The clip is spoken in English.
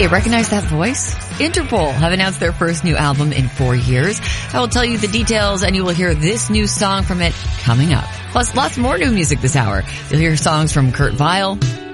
Hey, recognize that voice? Interpol have announced their first new album in 4 years. I will tell you the details and you will hear this new song from it coming up. Plus, lots more new music this hour. You'll hear songs from Kurt Vile,